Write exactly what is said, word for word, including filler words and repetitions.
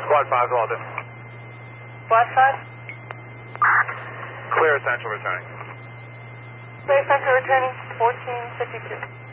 Squad five, Walden. Squad five? Clear Essential returning. Clear Essential returning, fourteen fifty-two.